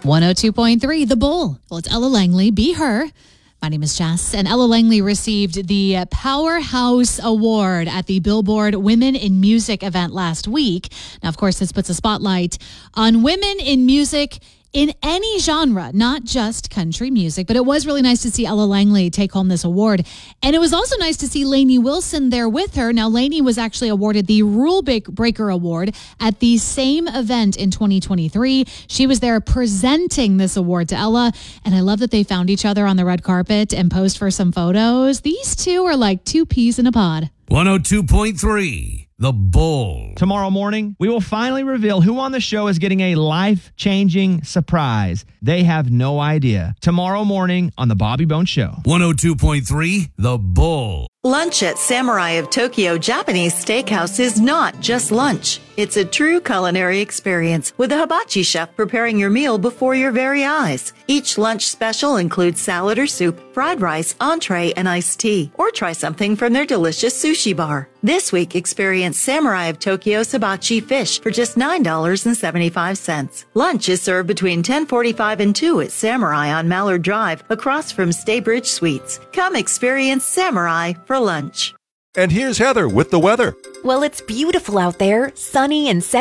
102.3 The Bull. Well, it's Ella Langley. Be her. My name is Jess, and Ella Langley received the Powerhouse Award at the Billboard Women in Music event last week. Now, of course, this puts a spotlight on women in music in any genre, not just country music. But it was really nice to see Ella Langley take home this award. And it was also nice to see Lainey Wilson there with her. Now, Lainey was actually awarded the Rule Breaker Award at the same event in 2023. She was there presenting this award to Ella. And I love that they found each other on the red carpet and posed for some photos. These two are like two peas in a pod. 102.3 The Bull. Tomorrow morning, we will finally reveal who on the show is getting a life-changing surprise. They have no idea. Tomorrow morning on The Bobby Bones Show. 102.3 The Bull. Lunch at Samurai of Tokyo Japanese Steakhouse is not just lunch. It's a true culinary experience with a hibachi chef preparing your meal before your very eyes. Each lunch special includes salad or soup, fried rice, entree, and iced tea. Or try something from their delicious sushi bar. This week, experience Samurai of Tokyo's hibachi fish for just $9.75. Lunch is served between 10:45 and 2 at Samurai on Mallard Drive, across from Staybridge Suites. Come experience Samurai for lunch. And here's Heather with the weather. Well, it's beautiful out there, sunny and